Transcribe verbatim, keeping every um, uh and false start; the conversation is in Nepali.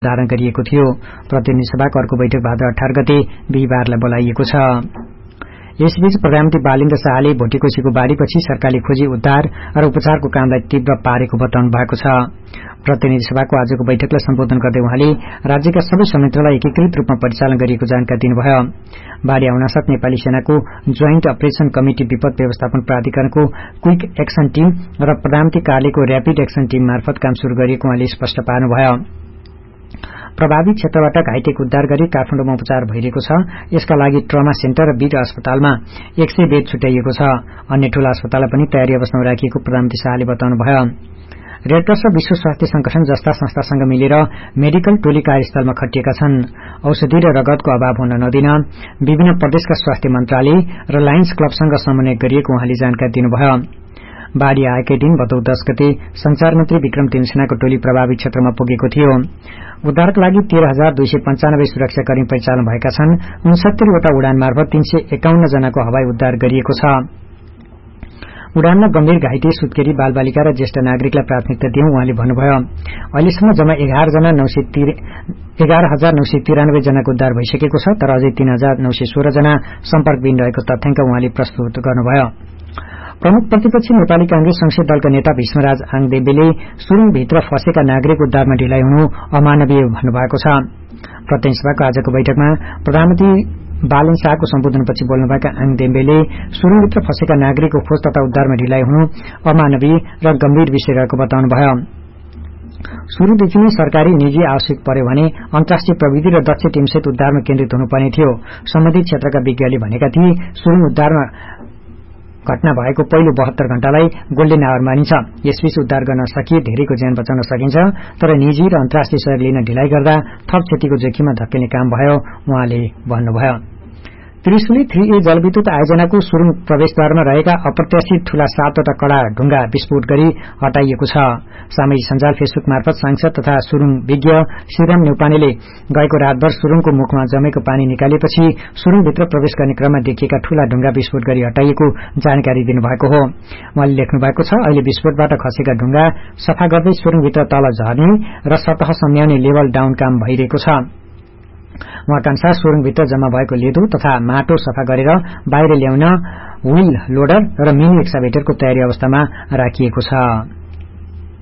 धारण गरिएको थियो। प्रतिनिधि सभाको अर्को बैठक भाद्र अठार गते बिहीबारलाई बोलाइएको छ। यसबीच प्रधानमन्त्री बालेन्द्र शाहले भोटेकोशीको बाढ़ीपछि सरकारले खोजी उद्धार र उपचारको कामलाई तीव्र पारेको बताउनु भएको छ। प्रतिनिधि सभाको आजको बैठकलाई सम्बोधन गर्दै उहाँले राज्यका सबै संयन्त्रलाई एकीकृत रूपमा परिचालन गरिएको जानकारी दिनुभयो। बाढ़ी आउनसाथ नेपाली सेनाको जोइन्ट अपरेशन कमिटी, विपद व्यवस्थापन प्राधिकरणको क्विक एक्सन टीम र प्रधानमन्त्री कार्यालयको र्यापिड एक्सन टीम मार्फत काम शुरू गरिएको उहाँले स्पष्ट पार्नुभयो। प्रभावित क्षेत्रबाट घाइतेको उद्धार गरी काठमाडौँमा उपचार भइरहेको छ। यसका लागि ट्रमा सेन्टर र वीर अस्पतालमा एक सय बेड छुट्याइएको छ। अन्य ठूला अस्पताललाई पनि तयारी अवस्थामा राखिएको प्रधानमन्त्री शाहले बताउनुभयो। रेडक्रस र विश्व स्वास्थ्य संगठन जस्ता संस्थासँग मिलेर मेडिकल टोली कार्यस्थलमा खटिएका छन्। औषधि र रगतको अभाव हुन नदिन विभिन्न प्रदेशका स्वास्थ्य मन्त्रालय र लायन्स क्लबसँग समन्वय गरिएको उहाँले जानकारी दिनुभयो। बाढ़ी आएकै दिन भदौ दस गते संचार मन्त्री विक्रम तिमसेनाको टोली प्रभावित क्षेत्रमा पुगेको थियो। उद्धारका लागि तेह्र हजार दुई सय पञ्चानब्बे सुरक्षाकर्मी परिचालन भएका छन्। उनसत्तरीवटा उडान मार्फत तीन सय एकाउन्न जनाको हवाई उद्धार गरिएको छ। उडानमा गम्भीर घाइते, सुत्केरी, बालबालिका र ज्येष्ठ नागरिकलाई प्राथमिकता दिउँ उहाँले भन्नुभयो। अहिलेसम्म जम्मा एघार जना एघार हजार नौ सय तिरानब्बे जनाको उद्धार भइसकेको छ, तर अझै तीन हजार नौ सय सोह्र जना सम्पर्कविहीन रहेको तथ्याङ्क उहाँले प्रस्तुत गर्नुभयो। प्रमुख प्रतिपक्षी नेपाली कांग्रेस संसदीय दलका नेता भीष्मराज आङदेबेले सुरुङभित्र फँसेका नागरिक उद्धारमा ढिलाइ हुनु अमानवीय भन्नुभएको छ। प्रतिनिधि सभाको आजको बैठकमा प्रधानमन्त्री बालन शाहको सम्बोधनपछि बोल्नुभएका आङदेबेले सुरुङभित्र फँसेका नागरिकको खोज तथा उद्धारमा ढिलाइ हुनु अमानवीय र गम्भीर विषय रहेको बताउनुभयो। शुरूदेखि नै सरकारी निजी आवश्यक पर्यो भने अन्तर्राष्ट्रिय प्रविधि र दक्ष टीमसहित उद्धारमा केन्द्रित हुनुपर्ने थियो। सम्बन्धित क्षेत्रका विज्ञले भनेका थिए सुरुङ उद्धारमा घटना भएको पहिलो बहत्तर घण्टालाई गोल्डेन आवर मानिन्छ। यसबीच उद्धार गर्न सकिए धेरैको ज्यान बचाउन सकिन्छ, तर निजी र अन्तर्राष्ट्रिय सहयोग लिन ढिलाइ गर्दा थप क्षतिको जोखिममा धकेल्ने काम भयो उहाँले भन्नुभयो। त्रिशुली थ्री ए जलविद्युत आयोजनाको सुरुङ प्रवेशद्वारमा रहेका अप्रत्याशित ठूला सातवटा कड़ा ढुंगा विस्फोट गरी हटाइएको छ। सामाजिक सञ्जाल फेसबुक मार्फत सांसद तथा सुरुङ विज्ञ श्रीराम न्यौपानेले गएको रातभर सुरुङको मुखमा जमेको पानी निकालेपछि सुरुङभित्र प्रवेश गर्ने क्रममा देखिएका ठूला ढुंगा विस्फोट गरी हटाइएको जानकारी दिनुभएको हो। उहाँले लेख्नु भएको छ, अहिले विस्फोटबाट खसेका ढुंगा सफा गर्दै सुरुङभित्र तल झर्ने र सतह सम्याउने लेभल डाउन काम भइरहेको छ। उहाँका अनुसार सुरुङभित्र जम्मा भएको लेदो तथा माटो सफा गरेर बाहिर ल्याउन व्हील लोडर र मिनी एक्साभेटरको तयारी अवस्थामा राखिएको छ।